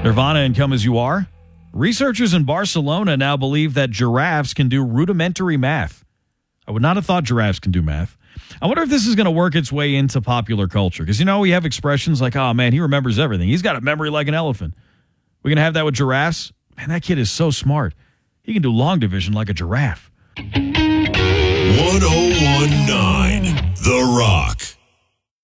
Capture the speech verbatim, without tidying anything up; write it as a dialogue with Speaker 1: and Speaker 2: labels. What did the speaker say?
Speaker 1: Nirvana and Come As You Are. Researchers in Barcelona now believe that giraffes can do rudimentary math. I would not have thought giraffes can do math. I wonder if this is going to work its way into popular culture. Because, you know, we have expressions like, oh, man, he remembers everything. He's got a memory like an elephant. We're going to have that with giraffes? Man, that kid is so smart. He can do long division like a giraffe.
Speaker 2: one oh one point nine The Rock.